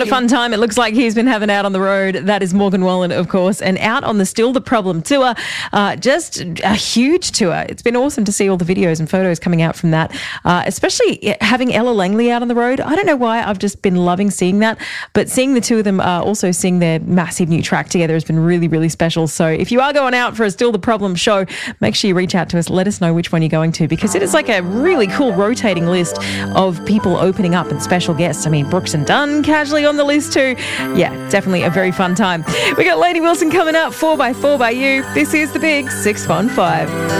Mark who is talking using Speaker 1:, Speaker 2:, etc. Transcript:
Speaker 1: a fun time it looks like he's been having out on the road. That is Morgan Wallen, of course, and out on the Still the Problem tour. Just a huge tour. It's been awesome to see all the videos and photos coming out from that, especially having Ella Langley out on the road. I don't know why, I've just been loving seeing that, but seeing the two of them also sing their massive new track together has been really, really special. So if you are going out for a Still the Problem show, make sure you reach out to us. Let us know which one you're going to, because it is like a really cool rotating list of people opening up and special guests. I mean, Brooks and Dunn casually on the list too. Yeah, definitely a very fun time. We got Lainey Wilson coming up, 4x4 by You. This is the Big 615.